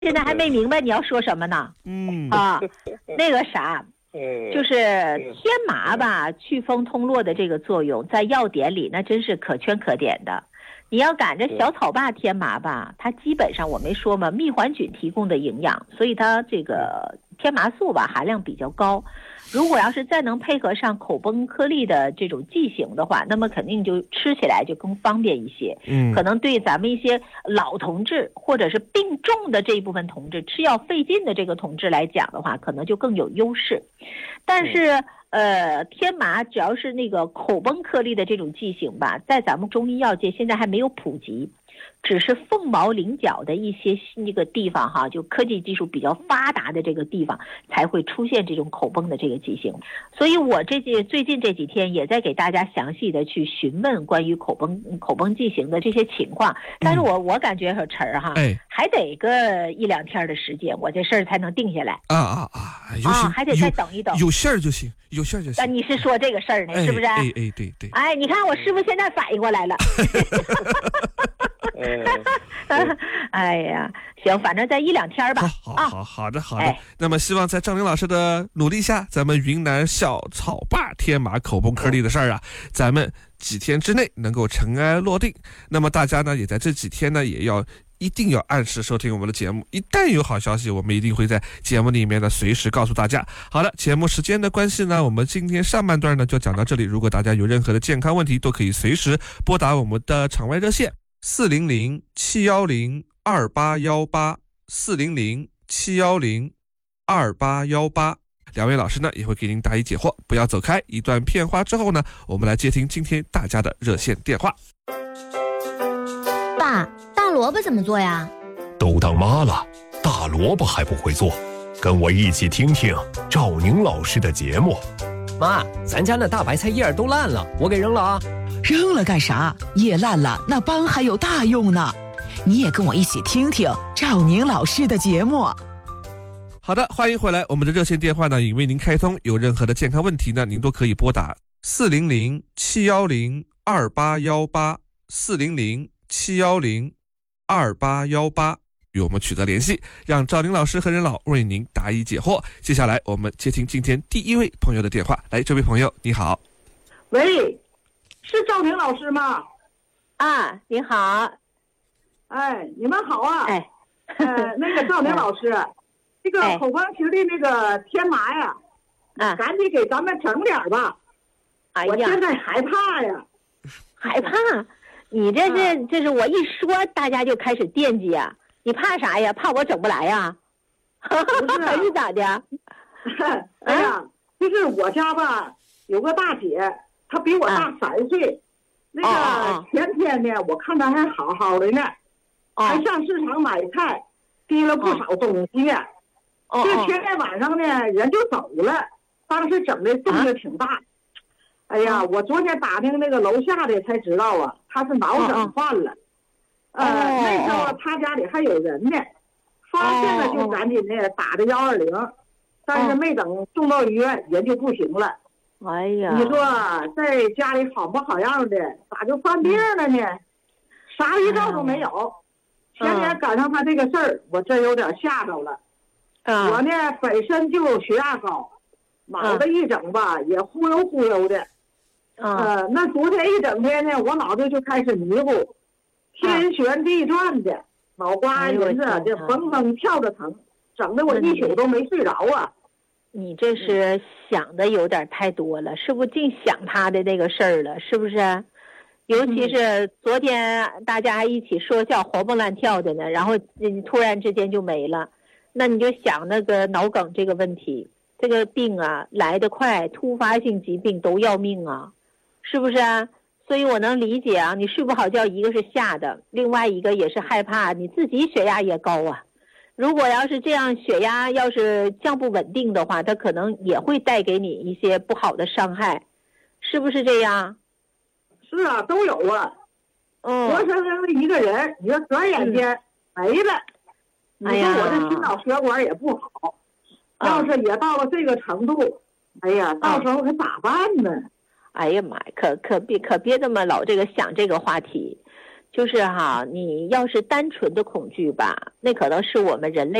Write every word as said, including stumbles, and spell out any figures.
现在还没明白你要说什么呢？ 嗯啊，那个啥，就是天麻吧，祛风通络的这个作用，在药典里那真是可圈可点的。你要赶着小草坝天麻吧，它基本上我没说嘛，蜜环菌提供的营养，所以它这个天麻素吧含量比较高。如果要是再能配合上口崩颗粒的这种剂型的话，那么肯定就吃起来就更方便一些。 嗯， 可能对咱们一些老同志或者是病重的这一部分同志，吃药费劲的这个同志来讲的话，可能就更有优势。但是呃，天麻只要是那个口崩颗粒的这种剂型吧，在咱们中医药界现在还没有普及。只是凤毛麟角的一些那个地方哈，就科技技术比较发达的这个地方才会出现这种口崩的这个剂型，所以我这几最近这几天也在给大家详细的去询问关于口崩口崩剂型的这些情况，但是我我感觉小陈儿哈， 哎， 还得个一两天的时间，我这事儿才能定下来啊啊啊， 啊，还得再等一等， 有馅儿就行，有馅儿就行。 那你是说这个事儿呢， 哎、 是不是？ 哎哎对对。 哎，你看我师傅现在反应过来了。哎呀，行，反正在一两天吧。 好，好，好，好的，好的。 哎、 那么，希望在张玲老师的努力下，咱们云南小草坝天麻口崩颗粒的事儿啊，咱们几天之内能够尘埃落定。那么大家呢，也在这几天呢，也要一定要按时收听我们的节目。一旦有好消息，我们一定会在节目里面呢随时告诉大家。好了，节目时间的关系呢，我们今天上半段呢就讲到这里。如果大家有任何的健康问题，都可以随时拨打我们的场外热线。四零零七幺零二八幺八，四零零七幺零二八幺八，两位老师呢也会给您答疑解惑。不要走开，一段片花之后呢，我们来接听今天大家的热线电话。 爸，大萝卜怎么做呀？ 都当妈了，大萝卜还不会做？跟我一起听听赵宁老师的节目。 妈，咱家那大白菜叶都烂了，我给扔了啊。 扔了干啥？叶烂了，那帮还有大用呢。你也跟我一起听听赵宁老师的节目。 好的，欢迎回来，我们的热线电话呢已为您开通，有任何的健康问题呢，您都可以拨打四零零七幺零二八幺八，四零零七幺零二八幺八，与我们取得联系，让赵宁老师和任老为您答疑解惑。接下来我们接听今天第一位朋友的电话。来，这位朋友你好。 喂，是赵宁老师吗？ 啊，你好。 哎，你们好啊。 哎， 呃，那个赵宁老师，这个口崩颗粒那个天麻呀， 啊， 赶紧给咱们整点吧。 哎呀， 我现在害怕呀。 害怕？你这是、啊、这是我一说，大家就开始惦记啊。你怕啥呀？怕我整不来呀？ 不是、啊， 还是咋的？ 哎呀，就是我家吧，有个大姐，她比我大三岁。啊、那个前天呢，我看她还好好的呢，哦、还上市场买菜，提了不少东西呢。哦、这前天晚上呢，人就走了，当时整的动静挺大。啊、哎呀，我昨天打听那个楼下的才知道啊，她是脑梗犯了。呃，哦、那时候他家里还有人呢，发现了就赶紧的打的幺二零，但是没等送到医院，人就不行了。 哎呀， 你说在家里好不好样的，咋就犯病了呢？啥预兆都没有。前天赶上他这个事儿，我真有点吓着了。 嗯、 我呢本身就血压高，脑袋一整吧也忽悠忽悠的。 嗯、 呃，那昨天一整天呢，我脑袋就开始迷糊。天旋地转的，脑瓜子就蹦蹦跳着疼，整得我一宿都没睡着啊！ 你这是想的有点太多了，是不是净想他的那个事儿了？是不是？尤其是昨天大家一起说笑活蹦乱跳的呢，然后突然之间就没了，那你就想那个脑梗这个问题，这个病啊来得快，突发性疾病都要命啊，是不是啊？所以我能理解啊，你睡不好觉，一个是吓的，另外一个也是害怕，你自己血压也高啊。如果要是这样，血压要是降不稳定的话，它可能也会带给你一些不好的伤害，是不是这样？ 是啊，都有啊。 嗯， 活生生的一个人，你说转眼间没了。 哎呀，你说我这心脑血管也不好，哎、要是也到了这个程度，哎呀，到时候可咋办呢？ 哎呀妈呀，可可别可别这么老这个想这个话题， 就是哈，你要是单纯的恐惧吧，那可能是我们人类